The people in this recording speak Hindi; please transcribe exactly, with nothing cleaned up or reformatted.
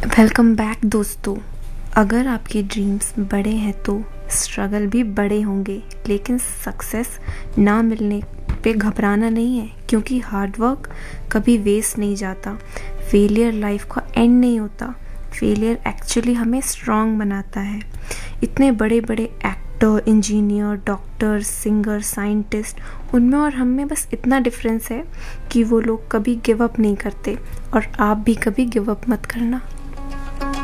वेलकम बैक दोस्तों। अगर आपके ड्रीम्स बड़े हैं तो स्ट्रगल भी बड़े होंगे, लेकिन सक्सेस ना मिलने पे घबराना नहीं है, क्योंकि हार्ड वर्क कभी वेस्ट नहीं जाता। फेलियर लाइफ का एंड नहीं होता। फेलियर एक्चुअली हमें स्ट्रांग बनाता है। इतने बड़े बड़े actor, engineer, doctor, singer, scientist, उनमें और हम में बस इतना डिफरेंस है कि वो लोग कभी गिव अप नहीं करते, और आप भी कभी गिव अप मत करना।